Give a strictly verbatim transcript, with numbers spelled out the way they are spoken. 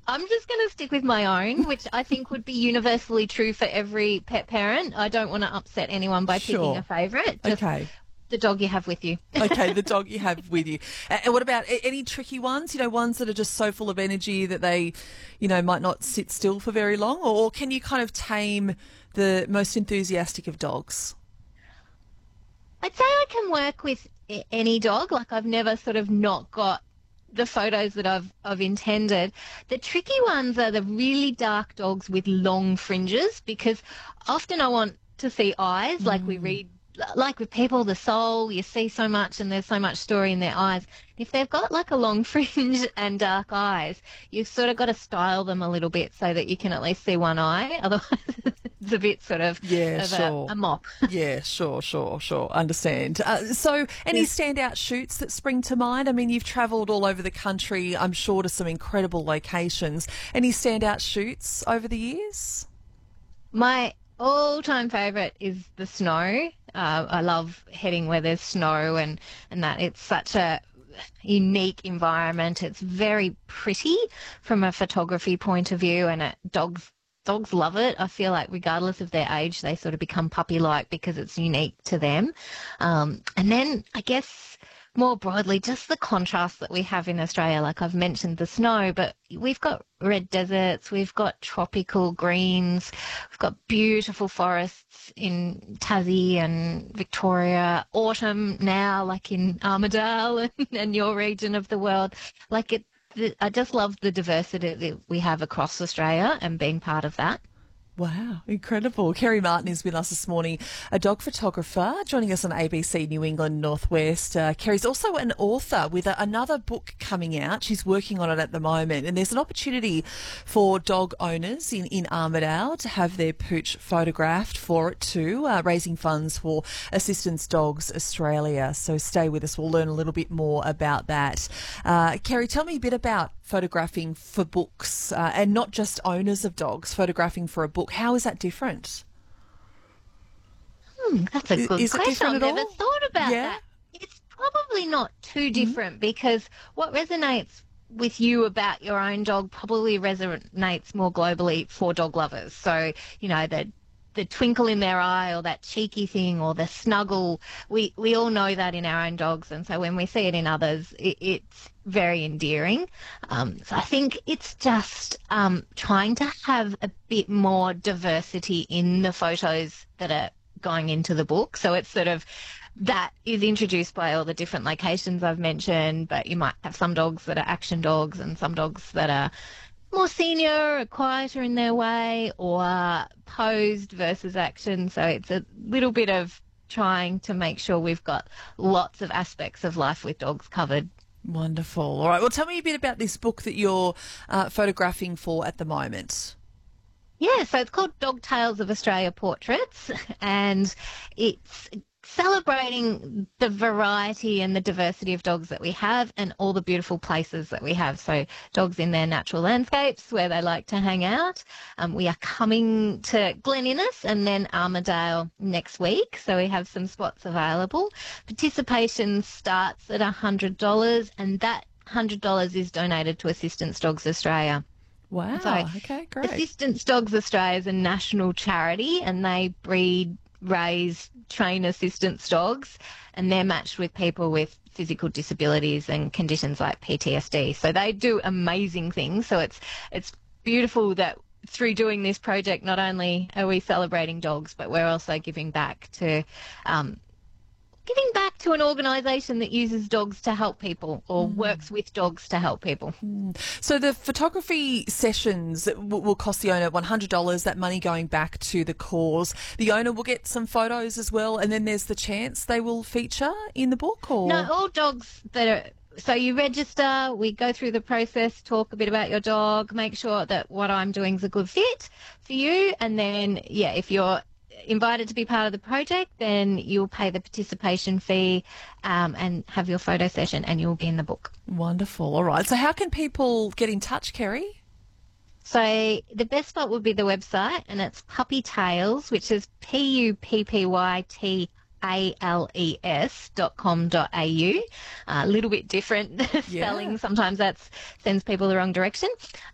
I'm just going to stick with my own, which I think would be universally true for every pet parent. I don't want to upset anyone by picking a Sure. favourite. Just Okay. the dog you have with you. Okay, the dog you have with you. A- And what about a- any tricky ones? You know, ones that are just so full of energy that they, you know, might not sit still for very long? Or can you kind of tame the most enthusiastic of dogs? I'd say I can work with a- any dog. Like I've never sort of not got the photos that I've I've intended. The tricky ones are the really dark dogs with long fringes because often I want to see eyes, like we read, like with people, the soul, you see so much and there's so much story in their eyes. If they've got like a long fringe and dark eyes, you've sort of got to style them a little bit so that you can at least see one eye. Otherwise, it's a bit sort of, Yeah, of sure. a, a mop. Yeah, sure, sure, sure. Understand. Uh, so, any standout shoots that spring to mind? I mean, you've travelled all over the country, I'm sure, to some incredible locations. Any standout shoots over the years? My all-time favourite is the snow. Uh, I love heading where there's snow and, and that it's such a unique environment. It's very pretty from a photography point of view, and it, dogs dogs love it. I feel like regardless of their age, they sort of become puppy-like because it's unique to them. Um, and then I guess more broadly, just the contrast that we have in Australia. Like I've mentioned the snow, but we've got red deserts, we've got tropical greens, we've got beautiful forests in Tassie and Victoria, autumn now, like in Armidale and, and your region of the world. Like it, the, I just love the diversity that we have across Australia and being part of that. Wow, incredible. Kerry Martin is with us this morning, a dog photographer, joining us on A B C New England Northwest. Uh, Kerry's also an author with a, another book coming out. She's working on it at the moment, and there's an opportunity for dog owners in, in Armidale to have their pooch photographed for it too, uh, raising funds for Assistance Dogs Australia. So stay with us. We'll learn a little bit more about that. Uh, Kerry, tell me a bit about photographing for books uh, and not just owners of dogs, photographing for a book. How is that different? Hmm, that's a I- good is it question. different I've at never all? thought about Yeah. that. It's probably not too different because what resonates with you about your own dog probably resonates more globally for dog lovers. So, you know, the the twinkle in their eye or that cheeky thing or the snuggle, we, we all know that in our own dogs. And so when we see it in others, it, it's very endearing. Um, so I think it's just um, trying to have a bit more diversity in the photos that are going into the book. So it's sort of that is introduced by all the different locations I've mentioned, but you might have some dogs that are action dogs and some dogs that are more senior, quieter in their way, or posed versus action. So it's a little bit of trying to make sure we've got lots of aspects of life with dogs covered. Wonderful. All right. Well, tell me a bit about this book that you're uh, photographing for at the moment. Yeah, so it's called Dog Tales of Australia Portraits, and it's celebrating the variety and the diversity of dogs that we have and all the beautiful places that we have. So dogs in their natural landscapes where they like to hang out. Um, we are coming to Glen Innes and then Armidale next week, so we have some spots available. Participation starts at one hundred dollars, and that one hundred dollars is donated to Assistance Dogs Australia. Wow. So Okay, great. Assistance Dogs Australia is a national charity, and they breed, raise, train assistance dogs, and they're matched with people with physical disabilities and conditions like P T S D. So they do amazing things. So it's it's beautiful that through doing this project, not only are we celebrating dogs, but we're also giving back to um, giving back to an organisation that uses dogs to help people or works with dogs to help people. So the photography sessions will, will cost the owner one hundred dollars, that money going back to the cause. The owner will get some photos as well, and then there's the chance they will feature in the book? Or No, all dogs that are... So you register, we go through the process, talk a bit about your dog, make sure that what I'm doing is a good fit for you, and then, yeah, if you're invited to be part of the project, then you'll pay the participation fee um, and have your photo session, and you'll be in the book. Wonderful. All right. So how can people get in touch, Kerry? So the best spot would be the website, and it's Puppy Tales, which is P U P P Y T A L E S dot com dot A U. A little bit different spelling. Yeah. Sometimes that sends people the wrong direction.